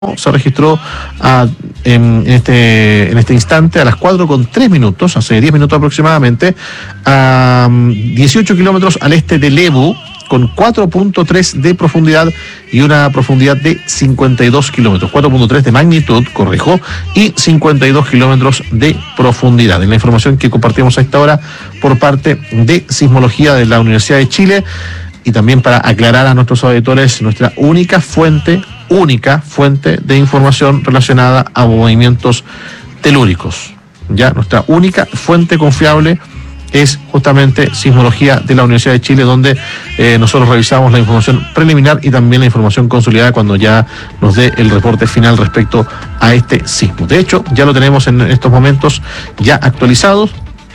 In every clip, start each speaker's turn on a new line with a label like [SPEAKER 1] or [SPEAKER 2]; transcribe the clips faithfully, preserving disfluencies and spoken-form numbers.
[SPEAKER 1] se registró a, en, este, en este instante a las cuatro con tres minutos, hace diez minutos aproximadamente, a dieciocho kilómetros al este de Lebu, con cuatro punto tres de profundidad y una profundidad de cincuenta y dos kilómetros, cuatro punto tres de magnitud, corrijo, y cincuenta y dos kilómetros de profundidad. En la información que compartimos a esta hora por parte de Sismología de la Universidad de Chile, y también para aclarar a nuestros auditores, nuestra única fuente, única fuente de información relacionada a movimientos telúricos. Ya, nuestra única fuente confiable es justamente Sismología de la Universidad de Chile, donde eh, nosotros revisamos la información preliminar y también la información consolidada cuando ya nos dé el reporte final respecto a este sismo. De hecho, ya lo tenemos en estos momentos ya actualizados.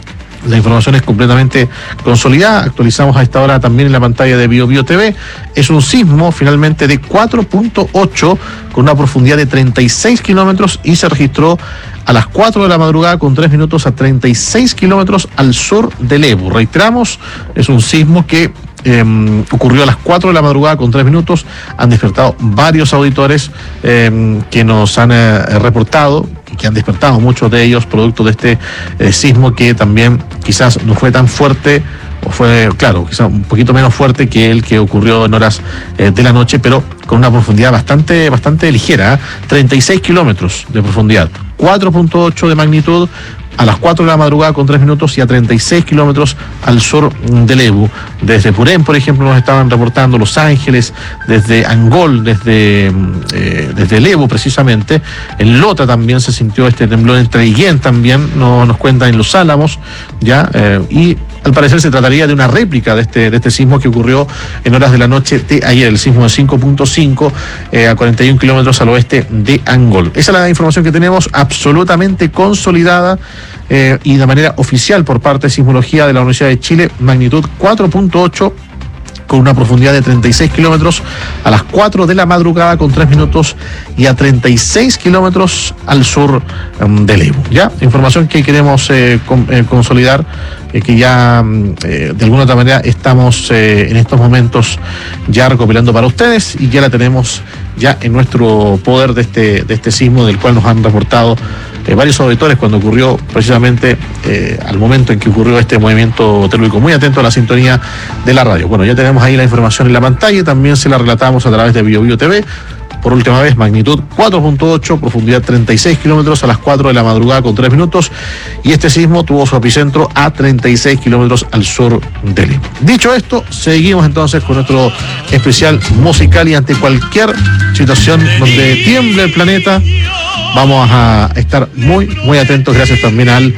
[SPEAKER 1] La información es completamente consolidada. Actualizamos a esta hora también en la pantalla de Bio Bio T V. Es un sismo finalmente de cuatro punto ocho con una profundidad de treinta y seis kilómetros y se registró a las cuatro de la madrugada con tres minutos a treinta y seis kilómetros al sur de Lebu. Reiteramos, es un sismo que eh, ocurrió a las cuatro de la madrugada con tres minutos. Han despertado varios auditores eh, que nos han eh, reportado, que han despertado muchos de ellos producto de este eh, sismo que también quizás no fue tan fuerte, o fue, claro, quizás un poquito menos fuerte que el que ocurrió en horas eh, de la noche, pero con una profundidad bastante, bastante ligera, ¿eh? treinta y seis kilómetros de profundidad, cuatro punto ocho de magnitud, a las cuatro de la madrugada con tres minutos y a treinta y seis kilómetros al sur de Lebu. Desde Purén, por ejemplo, nos estaban reportando Los Ángeles, desde Angol, desde, eh, desde Lebu precisamente. En Lota también se sintió este temblor, en Traiguén también no, nos cuentan en Los Álamos, ya, eh, y al parecer se trataría de una réplica de este, de este sismo que ocurrió en horas de la noche de ayer, el sismo de cinco punto cinco eh, a cuarenta y un kilómetros al oeste de Angol. Esa es la información que tenemos absolutamente consolidada eh, y de manera oficial por parte de Sismología de la Universidad de Chile, magnitud cuatro punto ocho con una profundidad de treinta y seis kilómetros a las cuatro de la madrugada con tres minutos y a treinta y seis kilómetros al sur um, de Lebu. Ya, información que queremos eh, con, eh, consolidar, eh, que ya eh, de alguna otra manera estamos eh, en estos momentos ya recopilando para ustedes y ya la tenemos ya en nuestro poder de este, de este sismo del cual nos han reportado Eh, varios auditores cuando ocurrió precisamente eh, al momento en que ocurrió este movimiento telúrico. Muy atento a la sintonía de la radio. Bueno, ya tenemos ahí la información en la pantalla y también se la relatamos a través de Bio Bio T V. Por última vez, magnitud cuatro punto ocho, profundidad treinta y seis kilómetros a las cuatro de la madrugada con tres minutos. Y este sismo tuvo su epicentro a treinta y seis kilómetros al sur de Lima. Dicho esto, seguimos entonces con nuestro especial musical y ante cualquier situación donde tiemble el planeta, vamos a estar muy, muy atentos, gracias también al,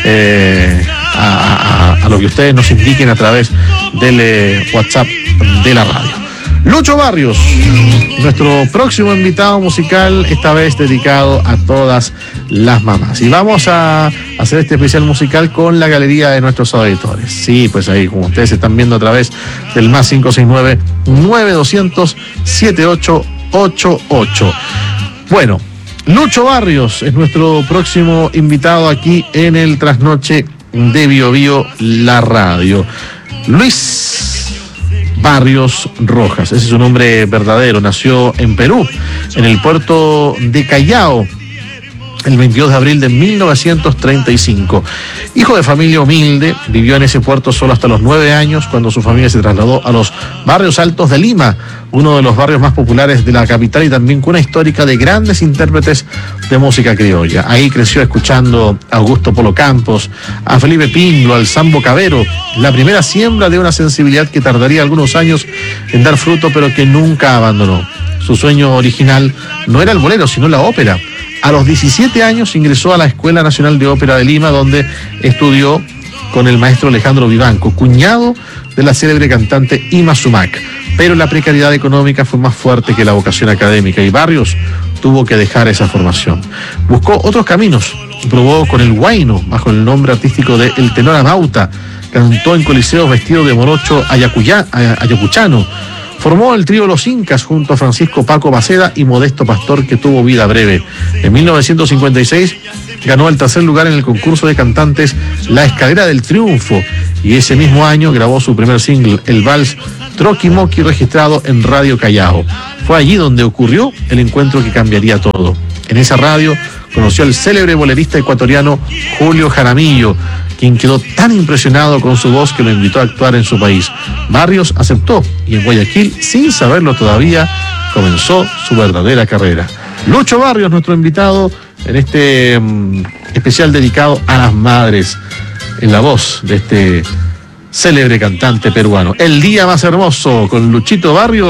[SPEAKER 1] eh, a, a, a lo que ustedes nos indiquen a través del eh, WhatsApp de la radio. Lucho Barrios, nuestro próximo invitado musical, esta vez dedicado a todas las mamás. Y vamos a hacer este especial musical con la galería de nuestros auditores. Sí, pues ahí, como ustedes están viendo a través del más cinco seis nueve, nueve dos cero cero, siete ocho ocho ocho. Bueno, Lucho Barrios es nuestro próximo invitado aquí en el Trasnoche de Bio Bio, la radio. Luis Barrios Rojas, ese es su nombre verdadero. Nació en Perú, en el puerto de Callao, el veintidós de abril de mil novecientos treinta y cinco. Hijo de familia humilde, vivió en ese puerto solo hasta los nueve años, cuando su familia se trasladó a los barrios altos de Lima, uno de los barrios más populares de la capital y también cuna histórica de grandes intérpretes de música criolla. Ahí creció escuchando a Augusto Polo Campos, a Felipe Pingo, al Sambo Cabero, la primera siembra de una sensibilidad que tardaría algunos años en dar fruto, pero que nunca abandonó. Su sueño original no era el bolero, sino la ópera. A los diecisiete años ingresó a la Escuela Nacional de Ópera de Lima, donde estudió con el maestro Alejandro Vivanco, cuñado de la célebre cantante Ima Sumac. Pero la precariedad económica fue más fuerte que la vocación académica y Barrios tuvo que dejar esa formación. Buscó otros caminos, probó con el huayno, bajo el nombre artístico de El Tenor Amauta. Cantó en coliseos vestido de morocho ayacuya, ayacuchano. Formó el trío Los Incas junto a Francisco Paco Baceda y Modesto Pastor, que tuvo vida breve. En mil novecientos cincuenta y seis ganó el tercer lugar en el concurso de cantantes La Escalera del Triunfo y ese mismo año grabó su primer single, el vals Troqui Moqui, registrado en Radio Callao. Fue allí donde ocurrió el encuentro que cambiaría todo. En esa radio conoció al célebre bolerista ecuatoriano Julio Jaramillo, quien quedó tan impresionado con su voz que lo invitó a actuar en su país. Barrios aceptó y en Guayaquil, sin saberlo todavía, comenzó su verdadera carrera. Lucho Barrios, nuestro invitado en este um, especial dedicado a las madres, en la voz de este célebre cantante peruano. El día más hermoso con Luchito Barrios.